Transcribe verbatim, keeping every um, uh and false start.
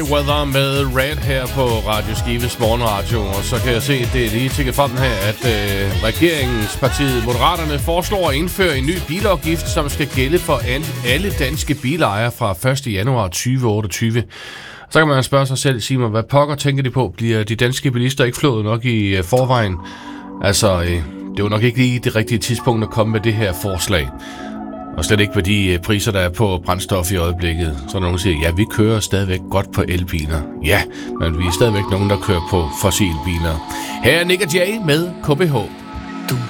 Weather med Red her på Radio Skives morgenradio, og så kan jeg se, det er lige tikket frem her, at øh, regeringspartiet Moderaterne foreslår at indføre en ny bilafgift, som skal gælde for alle danske bilejere fra første januar tyve otteogtyve. Så kan man spørge sig selv, Simon, hvad pokker tænker de på? Bliver de danske bilister ikke flået nok i øh, forvejen? Altså, øh, det var nok ikke lige det rigtige tidspunkt at komme med det her forslag. Og slet ikke med de priser, der er på brændstof i øjeblikket. Så nogen siger, ja, vi kører stadigvæk godt på elbiler. Ja, men vi er stadigvæk nogen, der kører på fossilbiler. Her er Nick og Jay med K B H.